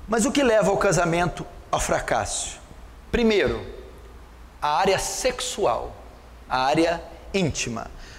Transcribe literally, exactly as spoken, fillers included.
Mas o que leva ao casamento ao fracasso? Primeiro, a área sexual, a área íntima.